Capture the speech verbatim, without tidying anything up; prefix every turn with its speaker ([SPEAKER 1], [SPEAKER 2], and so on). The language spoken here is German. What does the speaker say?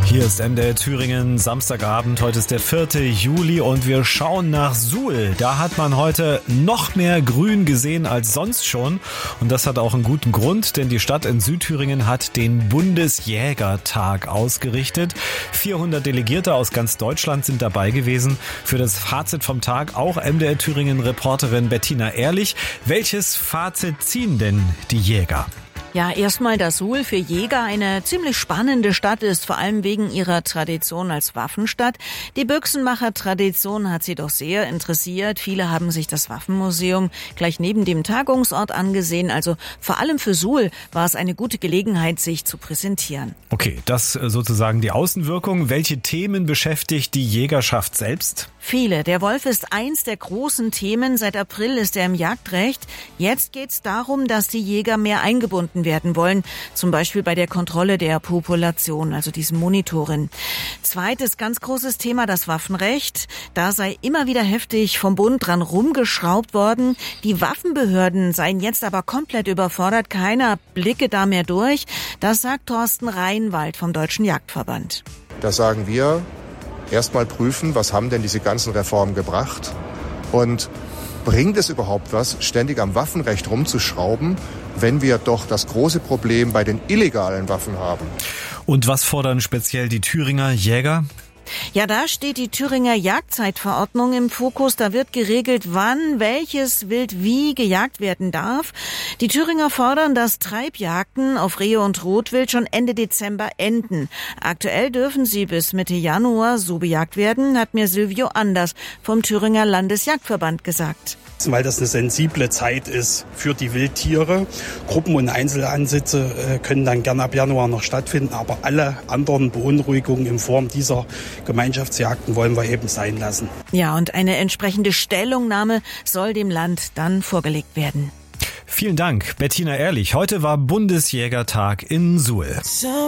[SPEAKER 1] Hier ist M D R Thüringen, Samstagabend, heute ist der vierte Juli und wir schauen nach Suhl. Da hat man heute noch mehr Grün gesehen als sonst schon und das hat auch einen guten Grund, denn die Stadt in Südthüringen hat den Bundesjägertag ausgerichtet. vierhundert Delegierte aus ganz Deutschland sind dabei gewesen. Für das Fazit vom Tag auch M D R Thüringen-Reporterin Bettina Ehrlich. Welches Fazit ziehen denn die Jäger?
[SPEAKER 2] Ja, erstmal, dass Suhl für Jäger eine ziemlich spannende Stadt ist, vor allem wegen ihrer Tradition als Waffenstadt. Die Büchsenmacher-Tradition hat sie doch sehr interessiert. Viele haben sich das Waffenmuseum gleich neben dem Tagungsort angesehen. Also vor allem für Suhl war es eine gute Gelegenheit, sich zu präsentieren.
[SPEAKER 1] Okay, das sozusagen die Außenwirkung. Welche Themen beschäftigt die Jägerschaft selbst?
[SPEAKER 2] Viele. Der Wolf ist eins der großen Themen. Seit April ist er im Jagdrecht. Jetzt geht es darum, dass die Jäger mehr eingebunden werden wollen, zum Beispiel bei der Kontrolle der Population, also diesem Monitoring. Zweites ganz großes Thema, das Waffenrecht. Da sei immer wieder heftig vom Bund dran rumgeschraubt worden. Die Waffenbehörden seien jetzt aber komplett überfordert. Keiner blicke da mehr durch. Das sagt Thorsten Reinwald vom Deutschen Jagdverband.
[SPEAKER 3] Da sagen wir, erstmal prüfen, was haben denn diese ganzen Reformen gebracht und bringt es überhaupt was, ständig am Waffenrecht rumzuschrauben, wenn wir doch das große Problem bei den illegalen Waffen haben.
[SPEAKER 1] Und was fordern speziell die Thüringer Jäger?
[SPEAKER 2] Ja, da steht die Thüringer Jagdzeitverordnung im Fokus. Da wird geregelt, wann welches Wild wie gejagt werden darf. Die Thüringer fordern, dass Treibjagden auf Rehe und Rotwild schon Ende Dezember enden. Aktuell dürfen sie bis Mitte Januar so bejagt werden, hat mir Silvio Anders vom Thüringer Landesjagdverband gesagt.
[SPEAKER 4] Weil das eine sensible Zeit ist für die Wildtiere. Gruppen- und Einzelansitze können dann gerne ab Januar noch stattfinden, aber alle anderen Beunruhigungen in Form dieser Gemeinschaftsjagden wollen wir eben sein lassen.
[SPEAKER 2] Ja, und eine entsprechende Stellungnahme soll dem Land dann vorgelegt werden.
[SPEAKER 1] Vielen Dank, Bettina Ehrlich. Heute war Bundesjägertag in Suhl.